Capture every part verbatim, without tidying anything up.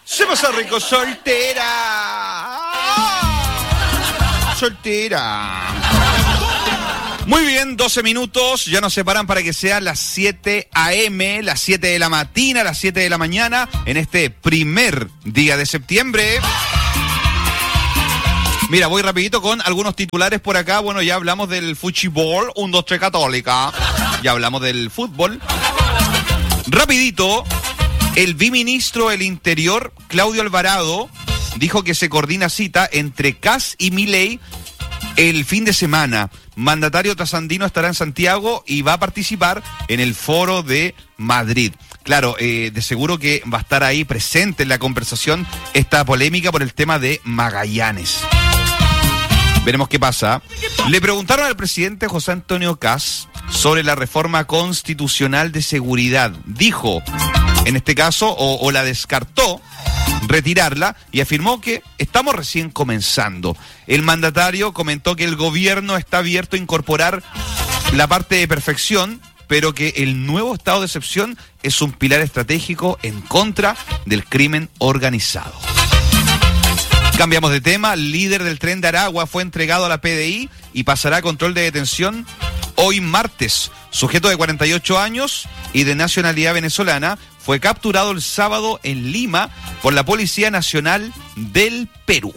Se pasa rico, soltera. Soltera. Muy bien, doce minutos, ya nos separan para que sea las siete a eme, las siete de la mañana, las siete de la mañana, en este primer día de septiembre. Mira, voy rapidito con algunos titulares por acá. Bueno, ya hablamos del fútbol, un, dos, tres, Católica. Ya hablamos del fútbol. Rapidito, el viceministro del Interior, Claudio Alvarado, dijo que se coordina cita entre Kast y Milei el fin de semana. Mandatario trasandino estará en Santiago y va a participar en el foro de Madrid. Claro, eh, de seguro que va a estar ahí presente en la conversación esta polémica por el tema de Magallanes. Veremos qué pasa. Le preguntaron al presidente José Antonio Kast sobre la reforma constitucional de seguridad. Dijo, en este caso, o, o la descartó, retirarla, y afirmó que estamos recién comenzando. El mandatario comentó que el gobierno está abierto a incorporar la parte de perfección, pero que el nuevo estado de excepción es un pilar estratégico en contra del crimen organizado. Cambiamos de tema. El líder del Tren de Aragua fue entregado a la P D I y pasará a control de detención hoy martes. Sujeto de cuarenta y ocho años y de nacionalidad venezolana, fue capturado el sábado en Lima por la Policía Nacional del Perú.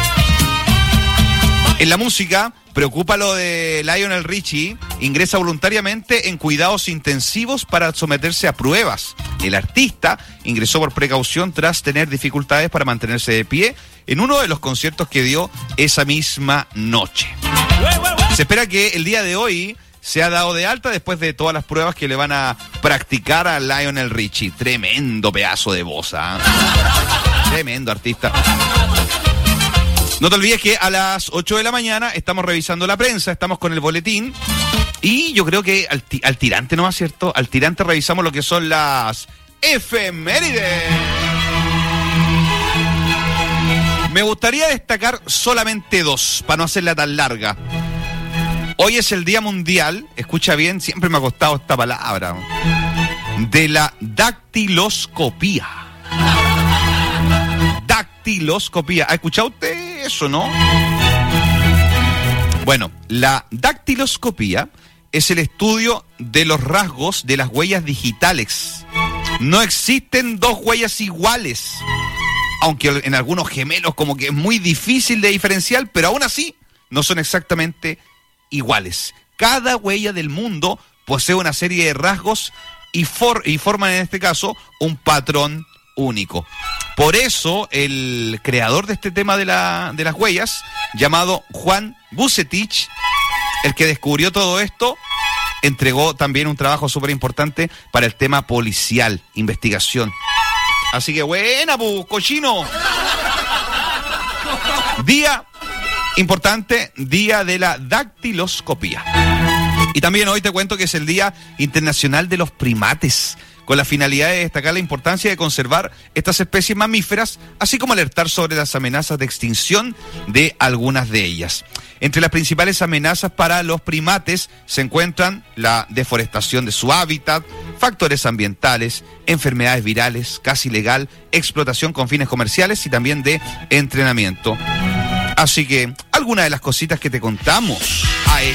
En la música, preocupa lo de Lionel Richie. Ingresa voluntariamente en cuidados intensivos para someterse a pruebas. El artista ingresó por precaución tras tener dificultades para mantenerse de pie en uno de los conciertos que dio esa misma noche. Se espera que el día de hoy se ha dado de alta después de todas las pruebas que le van a practicar a Lionel Richie. Tremendo pedazo de voz, ¿eh? Tremendo artista. No te olvides que a las ocho de la mañana estamos revisando la prensa, estamos con el boletín. Y yo creo que al, ti- al tirante, ¿no es cierto? Al tirante revisamos lo que son las efemérides. Me gustaría destacar solamente dos, para no hacerla tan larga. Hoy es el Día Mundial, escucha bien, siempre me ha costado esta palabra, de la dactiloscopía. Dactiloscopía. ¿Ha escuchado usted eso, no? Bueno, la dactiloscopía es el estudio de los rasgos de las huellas digitales. No existen dos huellas iguales, aunque en algunos gemelos como que es muy difícil de diferenciar, pero aún así no son exactamente iguales. Cada huella del mundo posee una serie de rasgos y, for- y forman en este caso un patrón único. Por eso el creador de este tema de, la, de las huellas, llamado Juan Vucetich, el que descubrió todo esto, entregó también un trabajo súper importante para el tema policial, investigación. Así que buena, pues, cochino. Día importante, día de la dactiloscopía. Y también hoy te cuento que es el Día Internacional de los Primates, con la finalidad de destacar la importancia de conservar estas especies mamíferas, así como alertar sobre las amenazas de extinción de algunas de ellas. Entre las principales amenazas para los primates se encuentran la deforestación de su hábitat, factores ambientales, enfermedades virales, caza ilegal, explotación con fines comerciales y también de entrenamiento. Así que algunas de las cositas que te contamos a